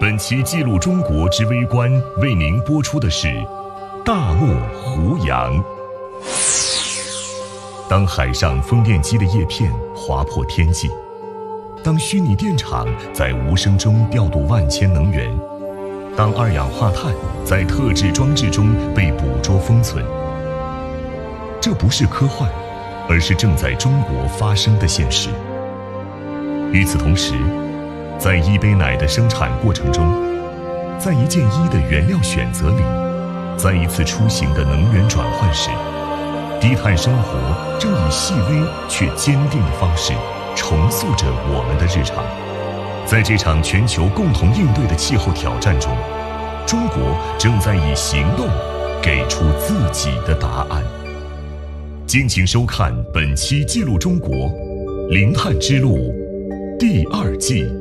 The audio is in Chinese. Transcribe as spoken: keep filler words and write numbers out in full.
本期记录中国之微观为您播出的是大漠胡杨。当海上风电机的叶片划破天际，当虚拟电厂在无声中调度万千能源，当二氧化碳在特制装置中被捕捉封存，这不是科幻，而是正在中国发生的现实。与此同时，在一杯奶的生产过程中，在一件衣的原料选择里，在一次出行的能源转换时，低碳生活正以细微却坚定的方式重塑着我们的日常。在这场全球共同应对的气候挑战中，中国正在以行动给出自己的答案。敬请收看本期《记录中国：零碳之路》第二季。